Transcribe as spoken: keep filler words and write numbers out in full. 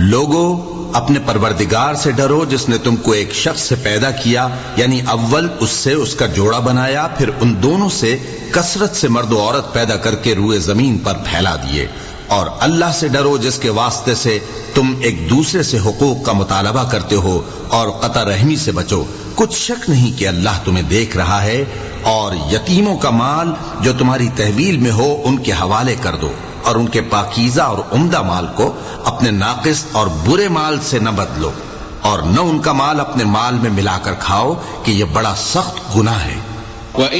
लोगों, अपने परवरदिगार से डरो जिसने तुमको एक शख्स से पैदा किया, यानी अव्वल उससे उसका जोड़ा बनाया, फिर उन दोनों से कसरत से मर्द और औरत पैदा करके रूए जमीन पर फैला दिए। और अल्लाह से डरो जिसके वास्ते से तुम एक दूसरे से हुकूक का मुतालबा करते हो, और कता रहमी से बचो। कुछ शक नहीं कि अल्लाह तुम्हें देख रहा है। और यतीमों का माल जो तुम्हारी तहवील में हो उनके हवाले कर दो, और उनके पाकीज़ा और उम्दा माल को अपने नाकिस और बुरे माल से न बदलो, और न उनका माल अपने माल में मिलाकर खाओ कि यह बड़ा सख्त गुनाह है।